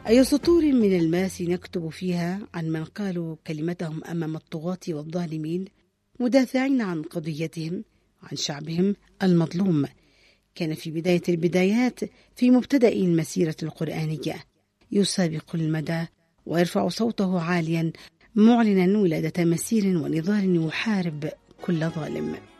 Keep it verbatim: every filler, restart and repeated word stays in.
أي سطور من الماس نكتب فيها عن من قالوا كلمتهم أمام الطغاة والظالمين، مدافعين عن قضيتهم، عن شعبهم المظلوم. كان في بداية البدايات، في مبتدأ المسيرة القرآنية، يسابق المدى ويرفع صوته عاليا، معلنا ولادة مسير ونضال يحارب كل ظالم.